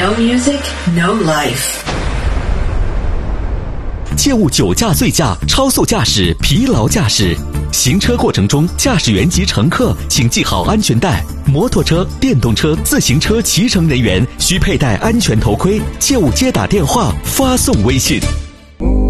No music, no life. 切勿酒驾、醉驾、超速驾驶、疲劳驾驶。行车过程中，驾驶员及乘客请系好安全带。摩托车、电动车、自行车骑乘人员需佩戴安全头盔，切勿接打电话、发送微信。